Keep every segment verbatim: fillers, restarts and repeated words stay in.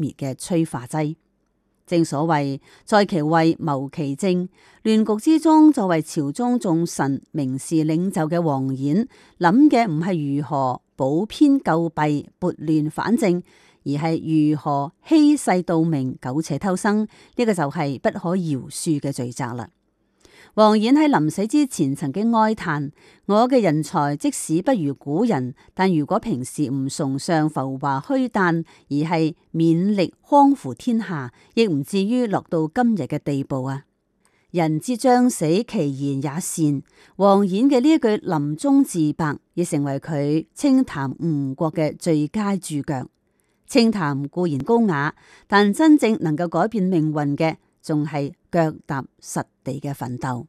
滅嘅催化劑。正所謂在其位謀其政，亂局之中作為朝中重臣名士領袖嘅王衍，諗嘅唔係如何補偏救弊、撥亂反正，而係如何欺世盜名、苟且偷生。呢、這個就係不可饒恕嘅罪責啦。王衍喺臨死之前曾經哀嘆：我嘅人才即使不如古人，但如果平時唔崇尚浮華虛誕，而係勉力匡扶天下，亦唔至於落到今日嘅地步啊！人之將死，其言也善。王衍嘅呢一句臨終自白，亦成為佢清談吳國嘅最佳注腳。清談固然高雅，但真正能夠改變命運嘅，仲係腳踏實地嘅奮鬥。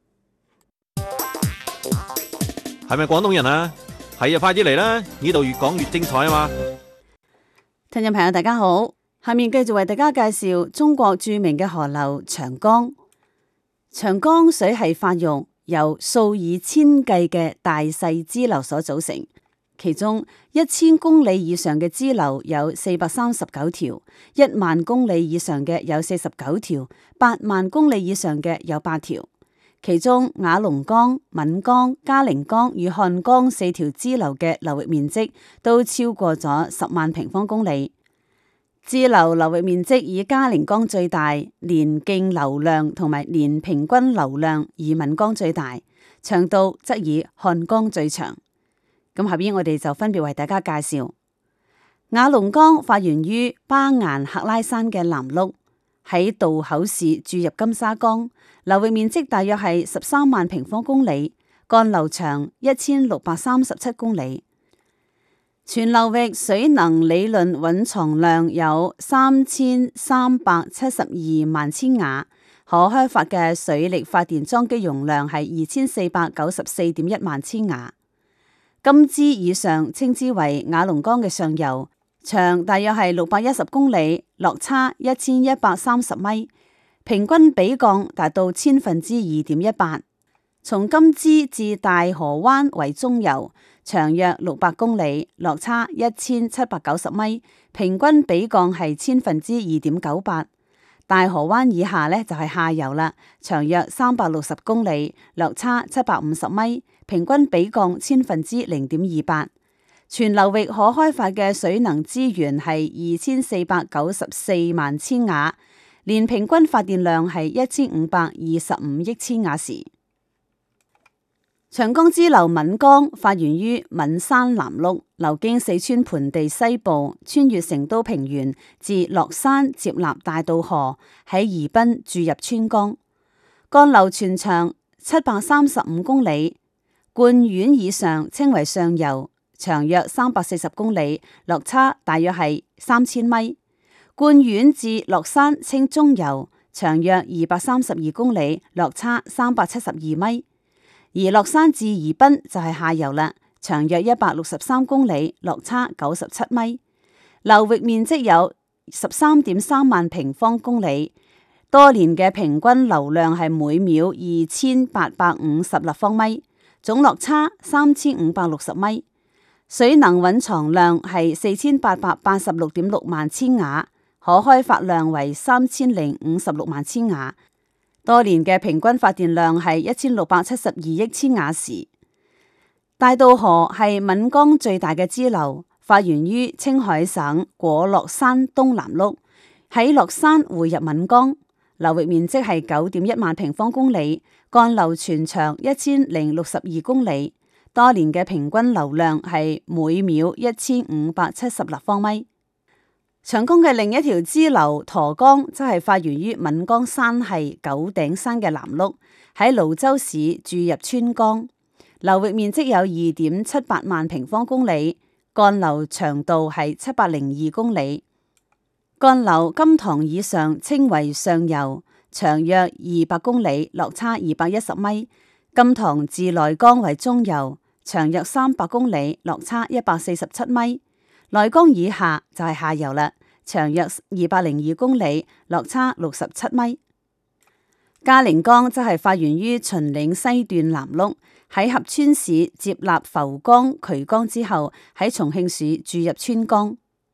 係咪廣東人啊？係啊，快啲嚟啦！呢度越講越精彩啊嘛！ 聽眾朋友大家好，下面繼續為大家介紹中國著名嘅河流長江。長江水系發育，由數以千計嘅大細支流所組成。其中一千公里以上嘅支流有四百三十九條，一萬公里以上嘅有四十九條，八萬公里以上嘅有八條。其中雅瀧江、岷江、嘉陵江與漢江四條支流嘅流域面積都超過咗十萬平方公里。支流流域面積以嘉陵江最大，年徑流量同埋年平均流量以岷江最大，長度則以漢江最長。咁下邊我哋就分別為大家介紹。雅瀧江發源於巴顏喀拉山嘅南麓，喺渡口市注入金沙江，流域面積大約係十三萬平方公里，幹流長一千六百三十七公里。全流域水能理論蘊藏量有三千三百七十二萬千瓦，可開發嘅水力發電裝機容量係二千四百九十四點一萬千瓦。金枝以上稱之為雅瀧江嘅上游，長大約係六百一十公里，落差一千一百三十米，平均比降達到千分之二點一八。從金枝至大河灣為中游，長約六百公里，落差一千七百九十米，平均比降係千分之二點九八。大河灣以下呢，就係下游啦，長約三百六十公里，落差七百五十米，平均比降千分之零點二八。全流域可開發嘅水能資源係二千四百九十四萬千瓦，年平均發電量係一千五百二十五億千瓦時。長江支流岷江發源於岷山南麓，流經四川盆地西部，穿越成都平原，自樂山接納大渡河，喺宜賓注入川江，幹流全長七百三十五公里，灌縣以上稱為上游，長約三百四十公里，落差大約係三千米。灌縣至樂山稱中游，長約二百三十二公里，落差三百七十二米。而樂山至宜賓就係下游啦，長約一百六十三公里，落差九十七米，流域面積有十三點三萬平方公里，多年嘅平均流量係每秒二千八百五十立方米，總落差三千五百六十米，水能蘊藏量係四千八百八十六點六萬千瓦，可開發量為三千零五十六萬千瓦。多年嘅平均發電量係一千六百七十二億千瓦時。大渡河係岷江最大嘅支流，發源於青海省果樂山東南麓，喺樂山匯入岷江，流域面積係九點一萬平方公里，幹流全長一千零六十二公里，多年嘅平均流量係每秒一千五百七十立方米。長江嘅另一條支流沱江，則係發源於岷江山系九頂山嘅南麓，喺瀘州市注入川江，流域面積有二點七八萬平方公里，幹流長度係七百零二公里。幹流金堂以上稱為上游，長約二百公里，落差二百一十米。金堂至內江為中游，長約三百公里，落差一百四十七米。內江以下就係下游啦，長約二百零二公里，落差六十七米。嘉陵江則係發源於秦嶺西段南麓，喺合川市接納浮江、渠江之後，喺重慶市注入川江，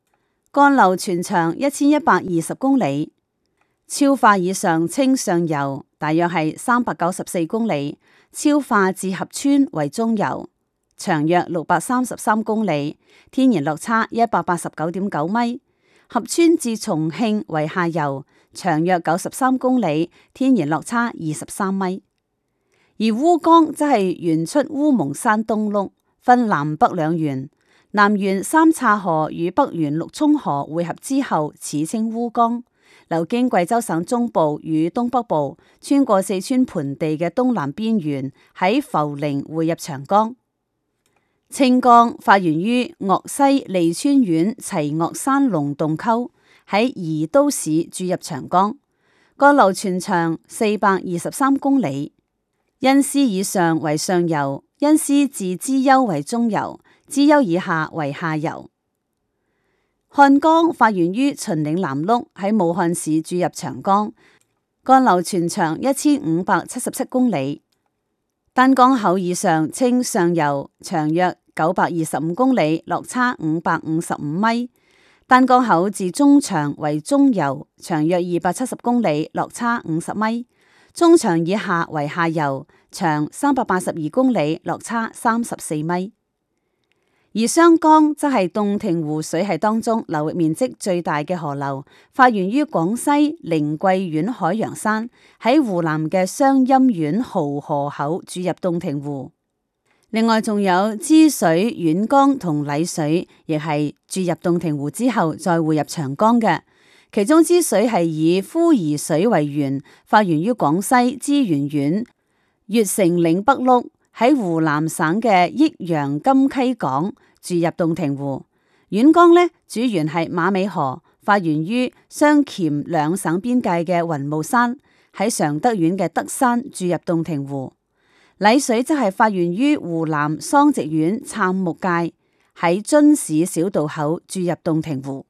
幹流全長一千一百二十公里，超化以上稱上游，大約係三百九十四公里；超化至合川為中游，長約六百三十三公里，天然落差一百八十九點九米；合川至重慶為下游，長約九十三公里，天然落差二十三米。而烏江則係源出烏蒙山東麓，分南北兩源。南源三岔河與北源陸沖河匯合之後，此稱烏江，流經貴州省中部與東北部，穿過四川盆地嘅東南邊緣，喺涪陵匯入長江。清江發源於鄂西利川縣齊岳山龍洞溝，喺宜都市注入長江，幹流全長四百二十三公里。恩施以上為上游，恩施至資丘為中游，資丘以下為下游。漢江發源於秦嶺南麓，喺武漢市注入長江，幹流全長一千五百七十七公里。丹江口以上稱上游，長約九百二十五公里，落差五百五十五米。丹江口至中長為中游，長約二百七十公里，落差五十米。中長以下為下游，長三百八十二公里，落差三十四米。而湘江則係洞庭湖水系當中流域面積最大嘅河流，發源於廣西靈桂縣海洋山，喺湖南嘅湘陰縣濠河口注入洞庭湖。另外仲有支水、沅江同澧水，亦係注入洞庭湖之後再匯入長江嘅。其中支水係以呼兒水為源，發源於廣西資源縣越城嶺北麓，喺湖南省嘅益陽金溪港注入洞庭湖。沅江呢，主源係馬尾河，發源於湘黔兩省邊界嘅雲霧山，喺常德縣嘅德山注入洞庭湖。澧水則係發源於湖南桑植縣杉木界，喺津市小渡口注入洞庭湖。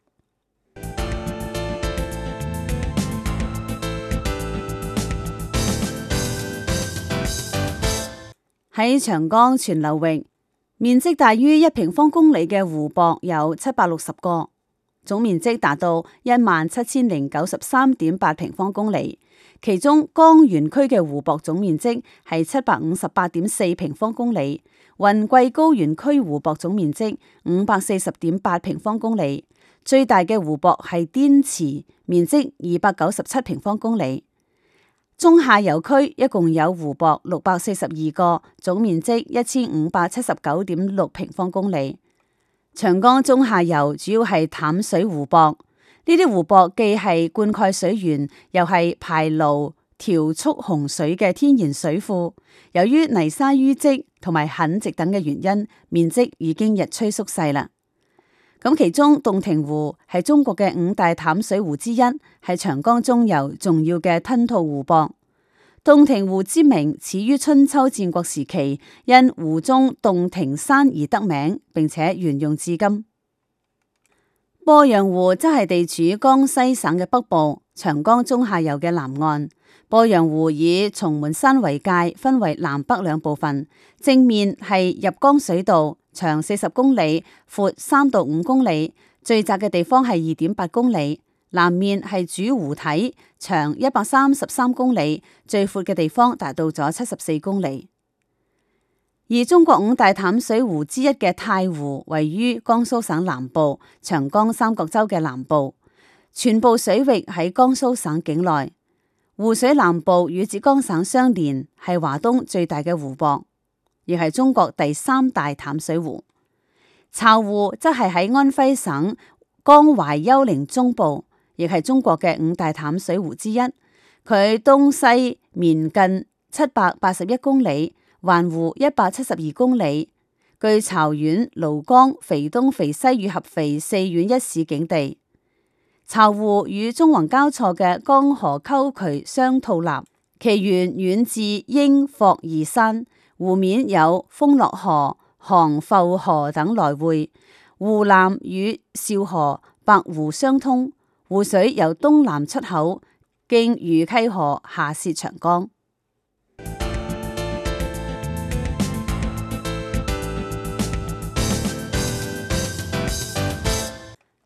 喺長江全流域，面積大於一平方公里嘅湖泊有七百六十個，總面積達到一萬七千零九十三點八平方公里。其中江源區嘅湖泊總面積係七百五十八點四平方公里，雲貴高原區湖泊總面積五百四十點八平方公里。最大嘅湖泊係滇池，面積二百九十七平方公里。中下游區一共有湖泊六百四十二個，總面積一千五百七十九點六平方公里。長江中下游主要係淡水湖泊，呢啲湖泊既係灌溉水源，又係排澇調蓄洪水嘅天然水庫。由於泥沙淤積同埋墾殖等嘅原因，面積已經日趨縮細啦。咁其中洞庭湖係中國嘅五大淡水湖之一，係長江中游重要嘅吞吐湖泊。洞庭湖之名始於春秋戰國時期，因湖中洞庭山而得名，並且沿用至今。鄱陽湖則係地處江西省嘅北部，長江中下游嘅南岸。鄱陽湖以松門山為界，分為南北兩部分。正面係入江水道，長四十公里，闊三到五公里，最窄嘅地方係二點八公里。南面係主湖體，長一百三十三公里，最闊嘅地方達到咗七十四公里。而中國五大淡水湖之一嘅太湖，位於江蘇省南部，長江三角洲嘅南部，全部水域喺江蘇省境內。湖水南部與浙江省相連，係華東最大嘅湖泊，亦係中國第三大淡水湖。巢湖則係喺安徽省江淮丘陵中部，亦係中國嘅五大淡水湖之一。佢東西綿近七百八十一公里，環湖一百七十二公里，據巢縣、廬江、肥東、肥西與合肥四縣一市境地。巢湖與中橫交錯嘅江河溝渠相吐納，其源遠至英霍二山，湖面有豐樂河、杭埠河等來匯。湖南與紹河、白湖相通。湖水由東南出口，經豫溪河下泄長江。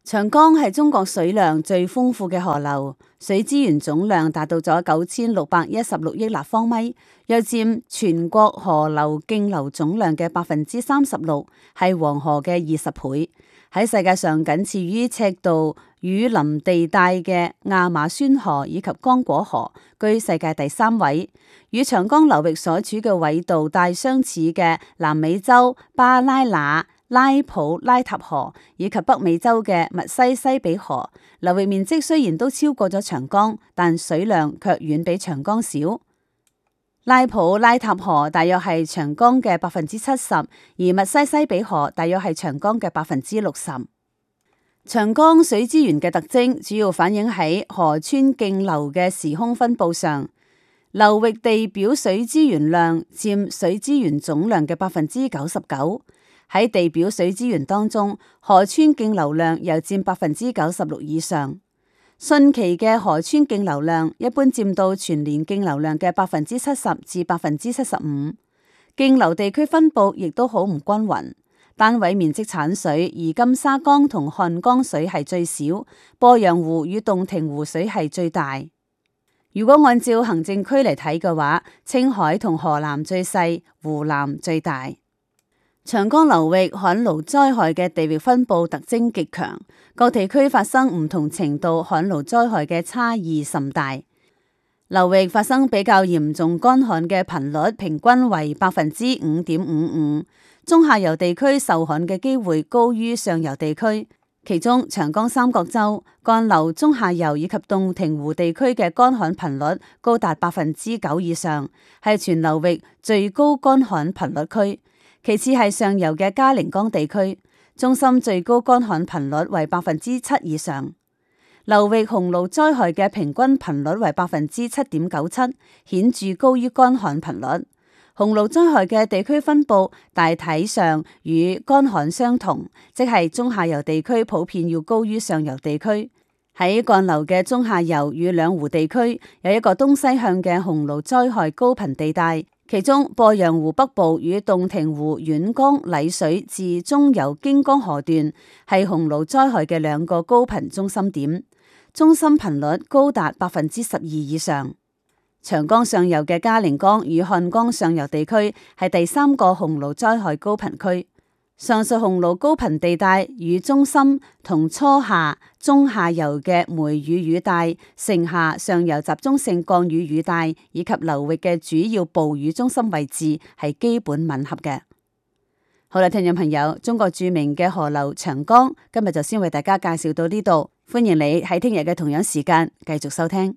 長江係中國水量最豐富嘅河流，水資源總量達到咗九千六百一十六億立方米，約佔全國河流徑流總量嘅百分之三十六，係黃河嘅二十倍。喺世界上僅次於赤道雨林地帶嘅亞馬孫河以及剛果河，居世界第三位。與長江流域所處嘅緯度大相似嘅南美洲巴拉那、拉普拉塔河以及北美洲嘅密西西比河，流域面積雖然都超過咗長江，但水量卻遠比長江少。拉普拉塔河大約係長江嘅百分之七十，而密西西比河大約係長江嘅百分之六十。長江水資源嘅特徵主要反映喺河川徑流嘅時空分布上，流域地表水資源量佔水資源總量嘅百分之九十九。喺地表水資源當中，河川徑流量又佔百分之九十六以上。汛期嘅河川徑流量一般佔到全年徑流量嘅百分之七十至百分之七十五。徑流地區分布亦都好唔均勻，單位面積產水以金沙江同漢江水係最少，鄱陽湖與洞庭湖水係最大。如果按照行政區嚟睇嘅話，青海同河南最細，湖南最大。長江流域旱澇災害嘅地域分布特徵極強，各地區發生唔同程度旱澇災害嘅差異甚大。流域發生比較嚴重乾旱嘅頻率平均為百分之五點五五，中下游地區受旱嘅機會高於上游地區。其中長江三角洲、幹流中下游以及洞庭湖地區嘅乾旱頻率高達百分之九以上，係全流域最高乾旱頻率區。其次係上游嘅嘉陵江地區，中心最高乾旱頻率為百分之七以上。流域洪澇災害嘅平均頻率為百分之七點九七，顯著高於乾旱頻率。洪澇災害嘅地區分佈大體上與乾旱相同，即係中下游地區普遍要高於上游地區。喺幹流嘅中下游與兩湖地區有一個東西向嘅洪澇災害高頻地帶。其中，鄱陽湖北部與洞庭湖沅江澧水至中游荊江河段係洪澇災害嘅兩個高頻中心點，中心頻率高達百分之十二以上。長江上游嘅嘉陵江與漢江上游地區係第三個洪澇災害高頻區。上述洪澇高頻地帶與中心同初夏、中下游嘅梅雨雨帶、盛夏上游集中性降雨雨帶以及流域嘅主要暴雨中心位置係基本吻合嘅。好啦，聽眾朋友，中國著名嘅河流長江今日就先為大家介紹到呢度，歡迎你喺聽日嘅同樣時間繼續收聽。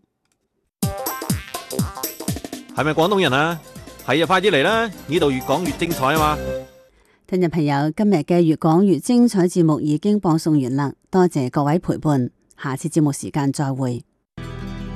係咪廣東人啊？係啊，快啲嚟啦！呢度越講越精彩啊嘛！ 聽眾朋友，今日嘅越講越精彩節目已經播送完啦，多謝各位陪伴，下次節目時間再會。